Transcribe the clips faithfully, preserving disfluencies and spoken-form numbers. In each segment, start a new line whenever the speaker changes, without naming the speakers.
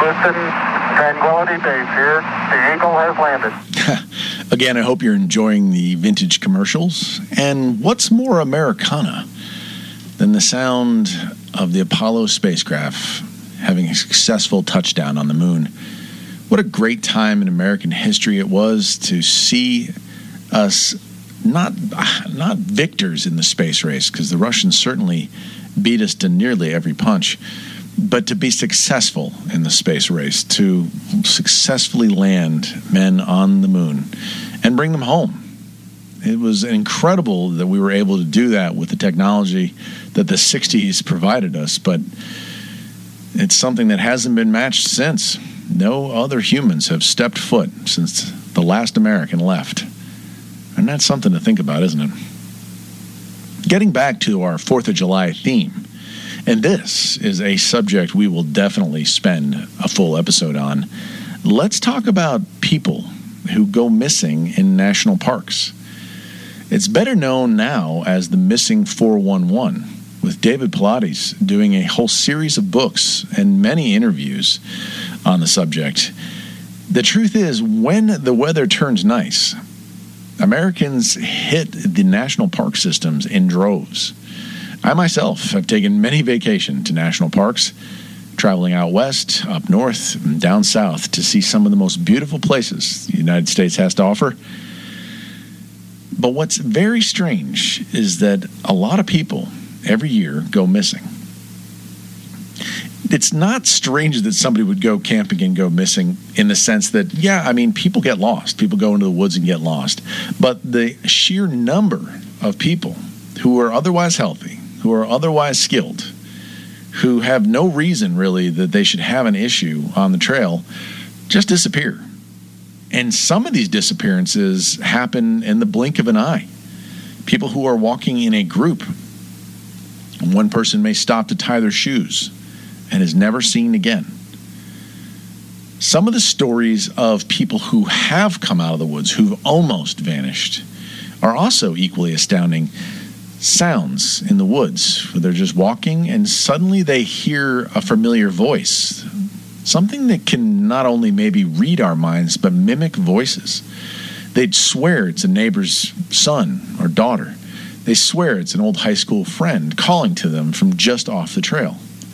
Houston, Tranquility Base here. The Eagle has landed.
Again, I hope you're enjoying the vintage commercials. And what's more Americana than the sound of the Apollo spacecraft having a successful touchdown on the moon? What a great time in American history it was to see us not not victors in the space race, because the Russians certainly beat us to nearly every punch, but to be successful in the space race, to successfully land men on the moon and bring them home. It was incredible that we were able to do that with the technology that the sixties provided us, but it's something that hasn't been matched since. No other humans have stepped foot since the last American left. And that's something to think about, isn't it? Getting back to our fourth of July theme, and this is a subject we will definitely spend a full episode on. Let's talk about people who go missing in national parks. It's better known now as the Missing four one one, with David Paulides doing a whole series of books and many interviews on the subject. The truth is, when the weather turns nice, Americans hit the national park systems in droves. I myself have taken many vacations to national parks, traveling out west, up north, and down south to see some of the most beautiful places the United States has to offer. But what's very strange is that a lot of people every year go missing. It's not strange that somebody would go camping and go missing, in the sense that, yeah, I mean, people get lost. People go into the woods and get lost. But the sheer number of people who are otherwise healthy, who are otherwise skilled, who have no reason really that they should have an issue on the trail, just disappear. And some of these disappearances happen in the blink of an eye. People who are walking in a group, one person may stop to tie their shoes and is never seen again. Some of the stories of people who have come out of the woods, who've almost vanished, are also equally astounding. Sounds in the woods, where they're just walking and suddenly they hear a familiar voice, something that can not only maybe read our minds, but mimic voices. They'd swear it's a neighbor's son or daughter. They swear it's an old high school friend calling to them from just off the trail.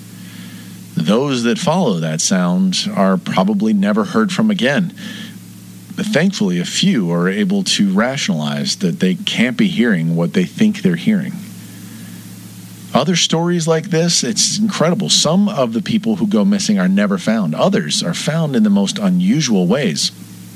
Those that follow that sound are probably never heard from again. But thankfully, a few are able to rationalize that they can't be hearing what they think they're hearing. Other stories like this, it's incredible. Some of the people who go missing are never found. Others are found in the most unusual ways.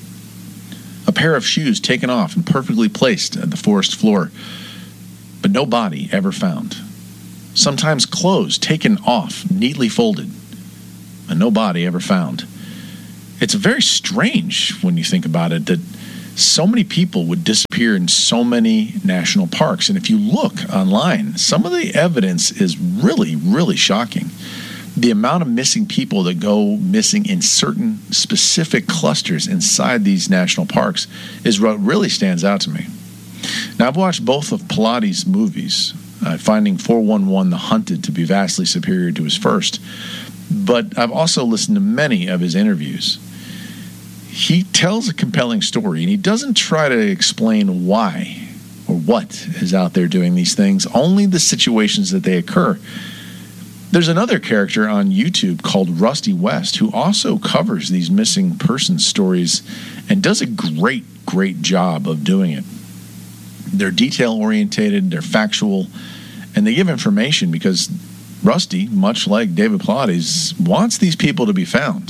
A pair of shoes taken off and perfectly placed at the forest floor, but no body ever found. Sometimes clothes taken off, neatly folded, and no body ever found. It's very strange when you think about it that so many people would disappear in so many national parks. And if you look online, some of the evidence is really, really shocking. The amount of missing people that go missing in certain specific clusters inside these national parks is what really stands out to me. Now, I've watched both of Paulides' movies, uh, finding four one one The Hunted to be vastly superior to his first, but I've also listened to many of his interviews. He tells a compelling story, and he doesn't try to explain why or what is out there doing these things, only the situations that they occur. There's another character on YouTube called Rusty West who also covers these missing person stories and does a great, great job of doing it. They're detail-orientated, they're factual, and they give information because Rusty, much like David Paulides, wants these people to be found.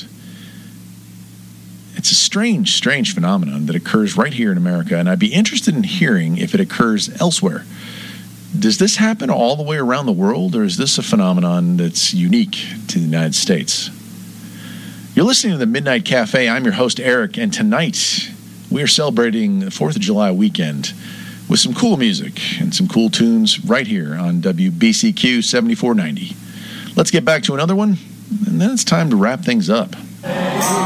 It's a strange, strange phenomenon that occurs right here in America, and I'd be interested in hearing if it occurs elsewhere. Does this happen all the way around the world, or is this a phenomenon that's unique to the United States? You're listening to the Midnight Cafe. I'm your host, Eric, and tonight we are celebrating the fourth of July weekend with some cool music and some cool tunes right here on W B C Q seventy-four ninety. Let's get back to another one, and then it's time to wrap things up.